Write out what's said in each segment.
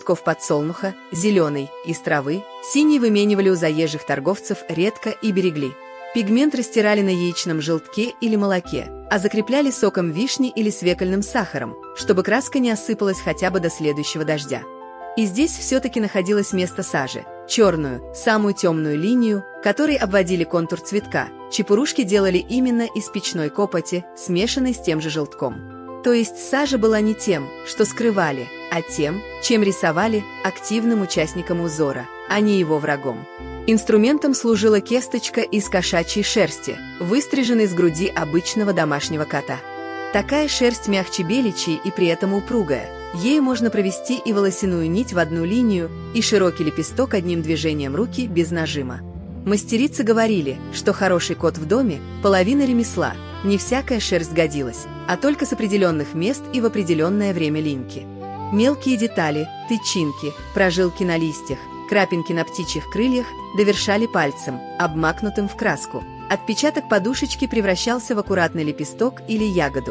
пучков подсолнуха, зеленый – из травы, синий выменивали у заезжих торговцев редко и берегли. Пигмент растирали на яичном желтке или молоке, а закрепляли соком вишни или свекольным сахаром, чтобы краска не осыпалась хотя бы до следующего дождя. И здесь все-таки находилось место сажи. Черную, самую темную линию, которой обводили контур цветка, чепурушки делали именно из печной копоти, смешанной с тем же желтком. То есть сажа была не тем, что скрывали, а тем, чем рисовали активным участником узора, а не его врагом. Инструментом служила кисточка из кошачьей шерсти, выстриженной с груди обычного домашнего кота. Такая шерсть мягче беличьей и при этом упругая. Ею можно провести и волосяную нить в одну линию, и широкий лепесток одним движением руки без нажима. Мастерицы говорили, что хороший кот в доме – половина ремесла, не всякая шерсть годилась, а только с определенных мест и в определенное время линьки. Мелкие детали, тычинки, прожилки на листьях, крапинки на птичьих крыльях довершали пальцем, обмакнутым в краску. Отпечаток подушечки превращался в аккуратный лепесток или ягоду.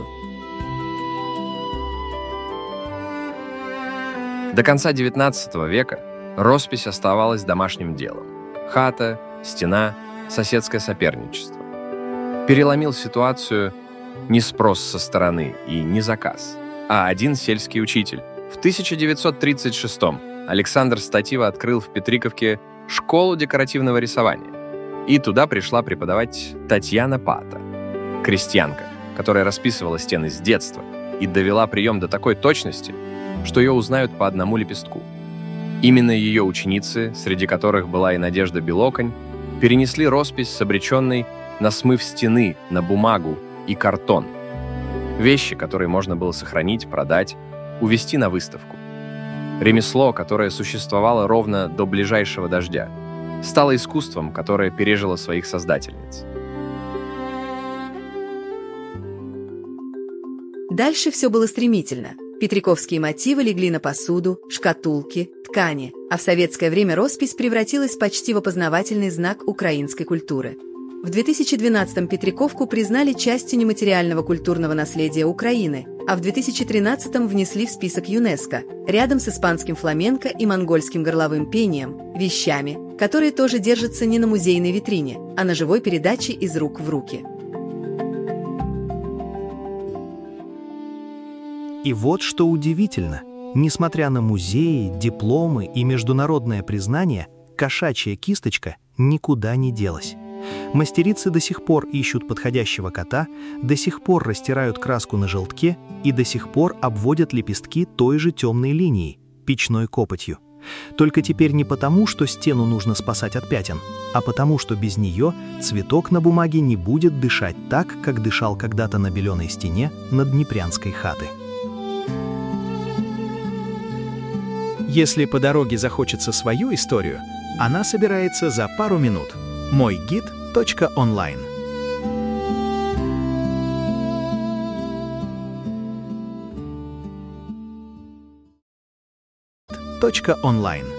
До конца XIX века роспись оставалась домашним делом. Хата, стена, соседское соперничество. Переломил ситуацию не спрос со стороны и не заказ, а один сельский учитель. В 1936-м Александр Статива открыл в Петриковке школу декоративного рисования. И туда пришла преподавать Татьяна Пата, крестьянка, которая расписывала стены с детства и довела прием до такой точности, что ее узнают по одному лепестку. Именно ее ученицы, среди которых была и Надежда Белоконь, перенесли роспись с обреченной на смыв стены, на бумагу и картон. Вещи, которые можно было сохранить, продать, увезти на выставку. Ремесло, которое существовало ровно до ближайшего дождя, стало искусством, которое пережило своих создательниц. Дальше все было стремительно. Петриковские мотивы легли на посуду, шкатулки, ткани, а в советское время роспись превратилась почти в опознавательный знак украинской культуры. В 2012-м Петриковку признали частью нематериального культурного наследия Украины, а в 2013-м внесли в список ЮНЕСКО, рядом с испанским фламенко и монгольским горловым пением, вещами, которые тоже держатся не на музейной витрине, а на живой передаче из рук в руки. И вот что удивительно. Несмотря на музеи, дипломы и международное признание, кошачья кисточка никуда не делась. Мастерицы до сих пор ищут подходящего кота, до сих пор растирают краску на желтке и до сих пор обводят лепестки той же темной линией, печной копотью. Только теперь не потому, что стену нужно спасать от пятен, а потому, что без нее цветок на бумаге не будет дышать так, как дышал когда-то на беленой стене над днепрянской хаты. Если по дороге захочется свою историю, она собирается за пару минут. MойGид.онлайн. .онлайн